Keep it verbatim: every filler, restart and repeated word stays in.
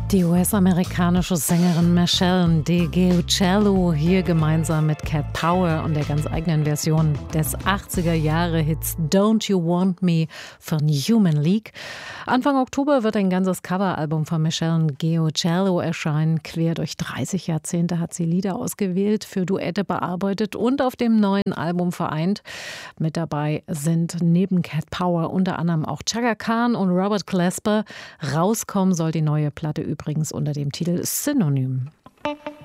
Die U S-amerikanische Sängerin Meshell Ndegeocello hier gemeinsam mit Cat Power und der ganz eigenen Version des achtziger-Jahre-Hits Don't You Want Me von Human League. Anfang Oktober wird ein ganzes Coveralbum von Meshell Ndegeocello erscheinen. Quer durch dreißig Jahrzehnte hat sie Lieder ausgewählt, für Duette bearbeitet und auf dem neuen Album vereint. Mit dabei sind neben Cat Power unter anderem auch Chaka Khan und Robert Glasper. Rauskommen soll die neue Platte übrigens unter dem Titel Synonym.